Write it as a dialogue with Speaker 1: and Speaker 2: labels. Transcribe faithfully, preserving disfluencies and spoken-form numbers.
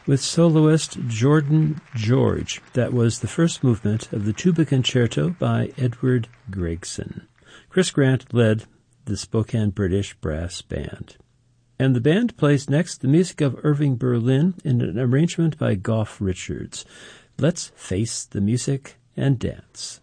Speaker 1: with soloist Jordan George. That was the first movement of the Tuba Concerto by Edward Gregson. Chris Grant led the Spokane British Brass Band. And the band plays next the music of Irving Berlin in an arrangement by Goff Richards. Let's face the music and dance.